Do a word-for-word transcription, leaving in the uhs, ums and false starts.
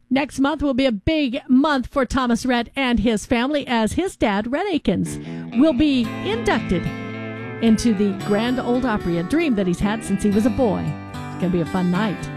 Next month will be a big month for Thomas Rhett and his family, as his dad, Rhett Akins, will be inducted into the Grand Ole Opry, a dream that he's had since he was a boy. It's going to be a fun night.